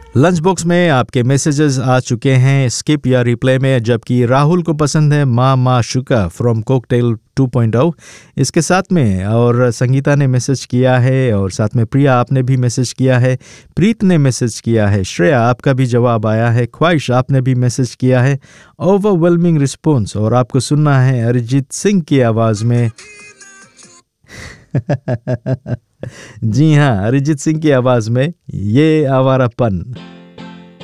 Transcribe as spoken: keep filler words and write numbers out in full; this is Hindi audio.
लंच बॉक्स में आपके मैसेजेस आ चुके हैं स्किप या रिप्ले में, जबकि राहुल को पसंद है मा मा शुका फ्रॉम कोकटेल टू पॉइंट ओ इसके साथ में, और संगीता ने मैसेज किया है, और साथ में प्रिया आपने भी मैसेज किया है, प्रीत ने मैसेज किया है, श्रेया आपका भी जवाब आया है, ख्वाहिश आपने भी मैसेज किया है। ओवरवेलमिंग रिस्पॉन्स, और आपको सुनना है अरिजीत सिंह की आवाज़ में। जी हाँ, अरिजीत सिंह की आवाज़ में ये आवारापन।